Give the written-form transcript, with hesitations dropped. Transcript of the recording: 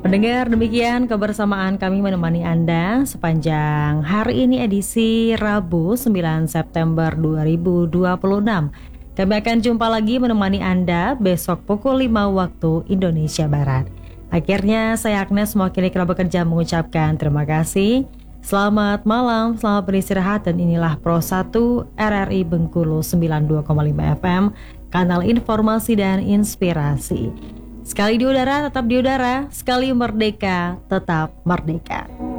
Pendengar, demikian kebersamaan kami menemani Anda sepanjang hari ini edisi Rabu 9 September 2026. Kami akan jumpa lagi menemani Anda besok pukul 5 waktu Indonesia Barat. Akhirnya saya Agnes mewakili kerabat kerja mengucapkan terima kasih. Selamat malam, selamat beristirahat dan inilah Pro 1 RRI Bengkulu 92,5 FM, kanal informasi dan inspirasi. Sekali di udara, tetap di udara. Sekali merdeka, tetap merdeka.